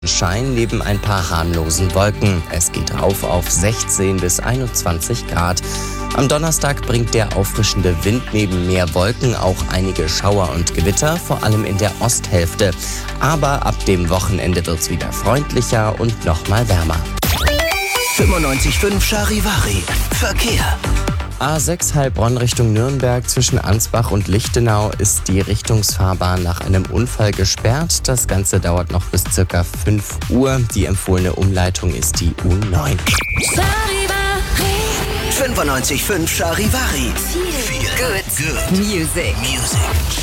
Schein neben ein paar harmlosen Wolken. Es geht rauf auf 16 bis 21 Grad. Am Donnerstag bringt der auffrischende Wind neben mehr Wolken auch einige Schauer und Gewitter, vor allem in der Osthälfte. Aber ab dem Wochenende wird's wieder freundlicher und nochmal wärmer. 95.5 Charivari. Verkehr. A6 Heilbronn Richtung Nürnberg zwischen Ansbach und Lichtenau ist die Richtungsfahrbahn nach einem Unfall gesperrt. Das Ganze dauert noch bis ca. 5 Uhr. Die empfohlene Umleitung ist die U9. 95.5 Charivari. Feel good music.